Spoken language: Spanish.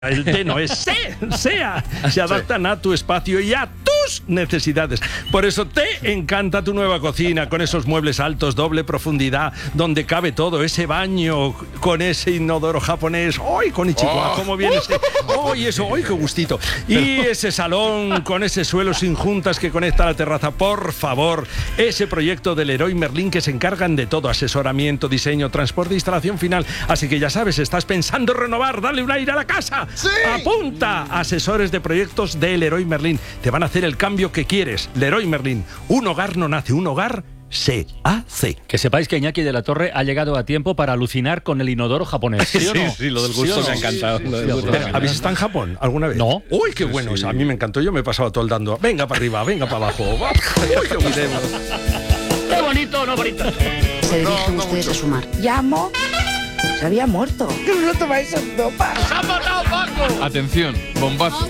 El T no es SEA. Se adaptan a tu espacio y a tus necesidades. Por eso te encanta tu nueva cocina, con esos muebles altos, doble profundidad, donde cabe todo, ese baño con ese inodoro japonés. ¡Ay, con Ichiwa! ¿Cómo viene ese? ¡Ay, eso! ¡Ay, qué gustito! Y ese salón con ese suelo sin juntas que conecta a la terraza. Por favor, ese proyecto del Leroy Merlin que se encargan de todo: asesoramiento, diseño, transporte, instalación final. Así que ya sabes, estás pensando en renovar, dale un aire a la casa. ¡Sí! Apunta, asesores de proyectos de Leroy Merlin. Te van a hacer el cambio que quieres. Leroy Merlin. Un hogar no nace, un hogar se hace. Que sepáis que Iñaki de la Torre ha llegado a tiempo para alucinar con el inodoro japonés. ¿Sí o no? Sí, lo del gusto me ha encantado. ¿Habéis estado en Japón alguna vez? No. Uy, qué bueno. Sí. O sea, a mí me encantó. Yo me he pasado todo el dando. Venga para arriba, venga para abajo. Uy, qué bonito. ¡Qué bonito, no bonito! Se dirigen ustedes a su mar. Llamo. Se había muerto. ¿Qué no tomáis en sopa? ¡Se ha matado Paco! Atención, bombazo.